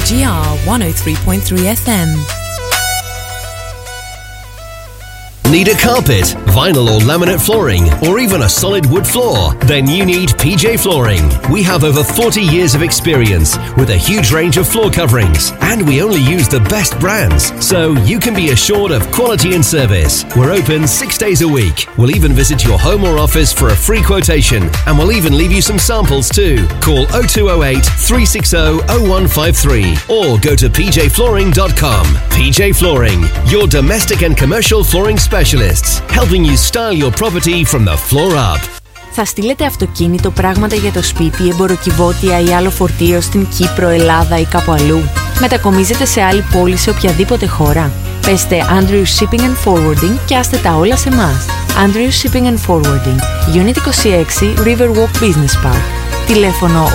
LGR 103.3 FM. Need a carpet, vinyl or laminate flooring, or even a solid wood floor? Then you need PJ Flooring. We have over 40 years of experience with a huge range of floor coverings, and we only use the best brands, so you can be assured of quality and service. We're open 6 days a week. We'll even visit your home or office for a free quotation, and we'll even leave you some samples too. Call 0208 360 0153 or go to pjflooring.com. PJ Flooring, your domestic and commercial flooring specialists, helping you style your property from the floor up. Θα στείλετε αυτοκίνητο, πράγματα για το σπίτι, εμποροκιβώτια ή άλλο φορτίο στην Κύπρο, Ελλάδα ή κάπου αλλού? Μετακομίζετε σε άλλη πόλη, σε οποιαδήποτε χώρα? Πέστε Andrews Shipping and Forwarding και άστε τα όλα σε εμάς. Andrews Shipping and Forwarding, Unit 26, Riverwalk Business Park. Τηλέφωνο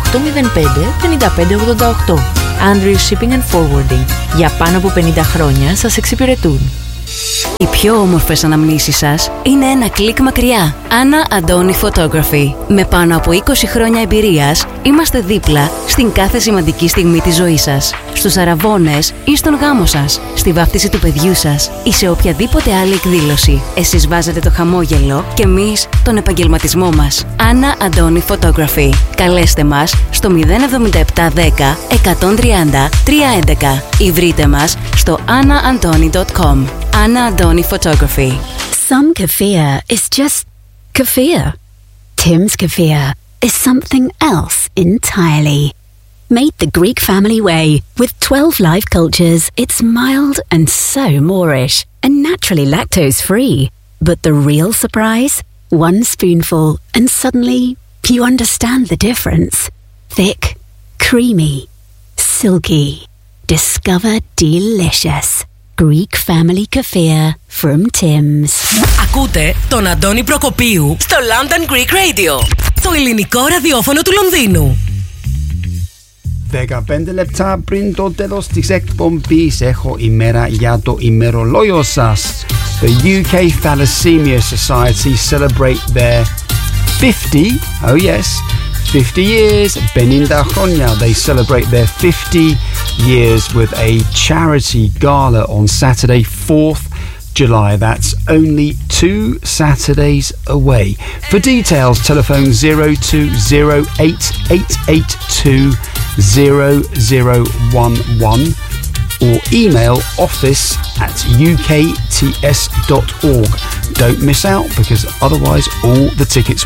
8805 5588. Andrews Shipping and Forwarding. Για πάνω από 50 χρόνια σας εξυπηρετούν. Οι πιο όμορφες αναμνήσεις σας είναι ένα κλικ μακριά. Anna Andoni Photography. Με πάνω από 20 χρόνια εμπειρίας, είμαστε δίπλα στην κάθε σημαντική στιγμή της ζωής σας. Στους αραβώνες ή στον γάμο σας, στη βάφτιση του παιδιού σας ή σε οποιαδήποτε άλλη εκδήλωση. Εσείς βάζετε το χαμόγελο και εμείς τον επαγγελματισμό μας. Anna Andoni Photography. Καλέστε μας στο 07710 130 311 ή βρείτε μας στο annaandoni.com. Anna Andoni Photography. Some kefir is just kefir. Tim's kefir is something else entirely. Made the Greek family way, with 12 live cultures, it's mild and so Moorish, and naturally lactose-free. But the real surprise? One spoonful, and suddenly you understand the difference. Thick, creamy, silky. Discover delicious. Greek family kefir from Tim's. Ακούτε τον Αντώνη Προκοπίου στο London Greek Radio, το ελληνικό ραδιόφωνο του Λονδίνου. 15 λεπτά πριν το τέλος της εκπομπής έχω ημέρα για το ημερολόγιο σας. The UK Thalassemia Society celebrate their 50, oh yes, 50 years, 50 χρόνια. They celebrate their 50 years with a charity gala on Saturday, 4th July. That's only 2 Saturdays away. For details, telephone 0208882011 or email office@ukts.org. Don't miss out, because otherwise all the tickets